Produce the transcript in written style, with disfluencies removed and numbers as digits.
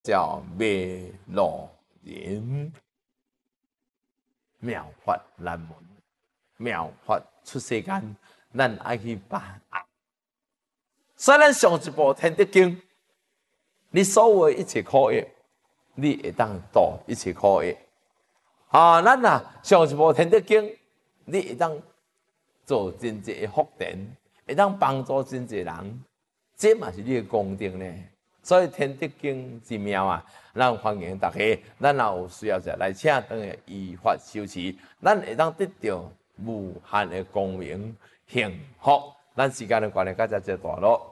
叫灭路人，妙法难闻，妙法出世间，咱爱去把握。所以咱上一部《天德经》，你所有一切苦业，你会当度一切苦业。咱上一部《天德经》，你会当做真济的福田，会当帮助真济人，这嘛是你的功德呢。所以《天德经》之妙啊，咱欢迎大家，咱若有需要者来请当个依法修持，咱会当得到无限的光明幸福。咱时间的关系，到这一段落。